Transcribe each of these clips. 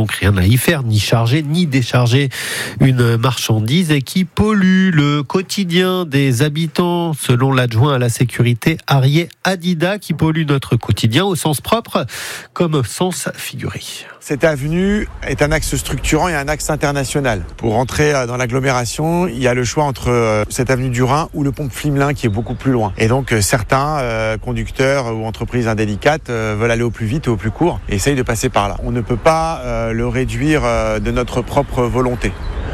donc rien à y faire, ni charger, ni décharger une marchandise et qui pollue le quotidien des habitants, selon l'adjoint à la sécurité Arié Adida, qui pollue notre quotidien au sens propre comme au sens figuré. Cette avenue est un axe structurant et un axe international. Pour rentrer dans l'agglomération, il y a le choix entre cette avenue du Rhin ou le pont Flimelin qui est beaucoup plus loin. Et donc certains conducteurs ou entreprises indélicates veulent aller au plus vite et au plus court et essayent de passer par là. On ne peut pas le réduire de notre propre volonté.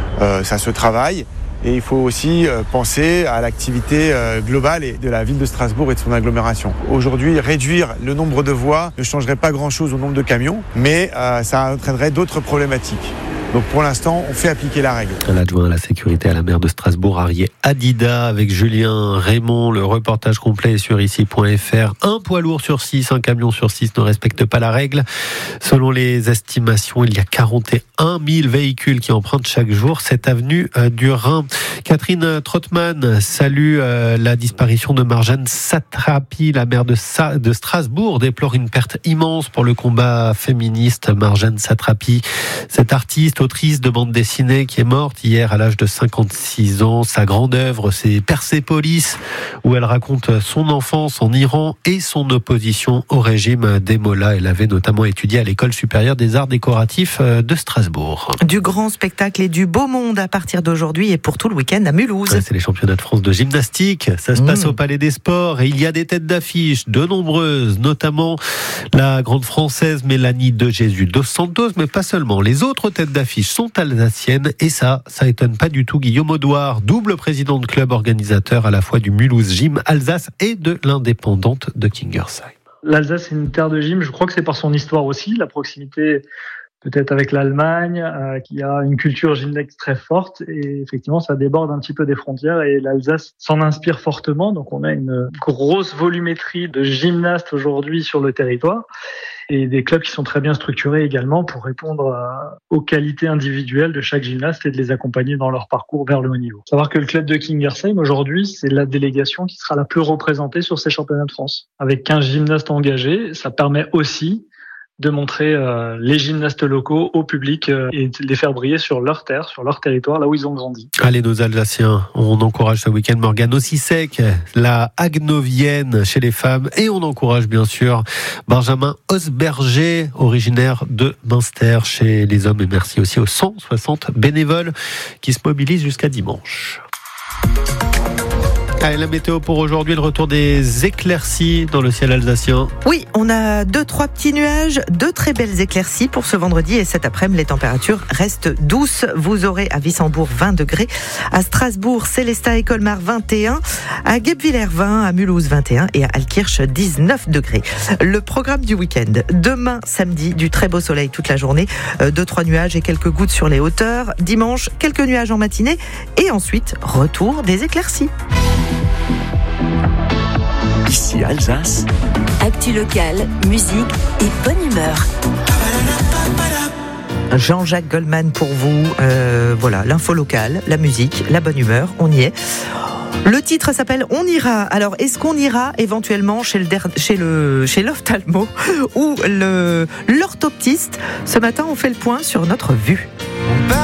Ça se travaille. Et il faut aussi penser à l'activité globale de la ville de Strasbourg et de son agglomération. Aujourd'hui, réduire le nombre de voies ne changerait pas grand-chose au nombre de camions, mais ça entraînerait d'autres problématiques. Donc pour l'instant, on fait appliquer la règle. L'adjoint à la sécurité à la maire de Strasbourg, Arié Adida, avec Julien Raymond. Le reportage complet est sur ici.fr. Un poids lourd sur 6, un camion sur 6 ne respecte pas la règle. Selon les estimations, il y a 41 000 véhicules qui empruntent chaque jour cette avenue du Rhin. Catherine Trottmann salue la disparition de Marjane Satrapi. La maire de Strasbourg déplore une perte immense pour le combat féministe. Marjane Satrapi, cette artiste, autrice de bande dessinée qui est morte hier à l'âge de 56 ans. Sa grande œuvre, c'est Persépolis, où elle raconte son enfance en Iran et son opposition au régime des Mollahs. Elle avait notamment étudié à l'École supérieure des arts décoratifs de Strasbourg. Du grand spectacle et du beau monde à partir d'aujourd'hui et pour tout le week-end à Mulhouse. Ouais, c'est les championnats de France de gymnastique. Ça se passe au Palais des Sports et il y a des têtes d'affiche, de nombreuses, notamment la grande française Mélanie de Jésus dos Santos, mais pas seulement. Les autres têtes d'affiche sont alsaciennes et ça étonne pas du tout Guillaume Audouard, double président de club organisateur à la fois du Mulhouse Gym Alsace et de l'indépendante de Kingersheim. L'Alsace, c'est une terre de gym. Je crois que c'est par son histoire aussi, la proximité peut-être avec l'Allemagne, qui a une culture gymnastique très forte. Et effectivement, ça déborde un petit peu des frontières et l'Alsace s'en inspire fortement. Donc, on a une grosse volumétrie de gymnastes aujourd'hui sur le territoire et des clubs qui sont très bien structurés également pour répondre aux qualités individuelles de chaque gymnaste et de les accompagner dans leur parcours vers le haut niveau. Savoir que le club de Kingersheim, aujourd'hui, c'est la délégation qui sera la plus représentée sur ces championnats de France. Avec 15 gymnastes engagés, ça permet aussi de montrer les gymnastes locaux au public et de les faire briller sur leur terre, sur leur territoire, là où ils ont grandi. Allez, nos Alsaciens, on encourage ce week-end Morgane Ossisek, la Hagnovienne chez les femmes, et on encourage bien sûr Benjamin Osberger, originaire de Münster chez les hommes. Et merci aussi aux 160 bénévoles qui se mobilisent jusqu'à dimanche. Allez, la météo pour aujourd'hui, le retour des éclaircies dans le ciel alsacien. Oui, on a 2-3 petits nuages, 2 très belles éclaircies pour ce vendredi et cet après-midi, les températures restent douces. Vous aurez à Wissembourg 20 degrés, à Strasbourg, Sélestat et Colmar 21, à Guebwiller 20, à Mulhouse 21 et à Altkirch 19 degrés. Le programme du week-end, demain samedi, du très beau soleil toute la journée, 2-3 nuages et quelques gouttes sur les hauteurs. Dimanche, quelques nuages en matinée et ensuite, retour des éclaircies. Ici Alsace. Actu locale, musique et bonne humeur. Jean-Jacques Goldman pour vous. Voilà, l'info locale, la musique, la bonne humeur, on y est. Le titre s'appelle On ira. Alors, est-ce qu'on ira éventuellement chez l'ophtalmo ou l'orthoptiste ? Ce matin, on fait le point sur notre vue.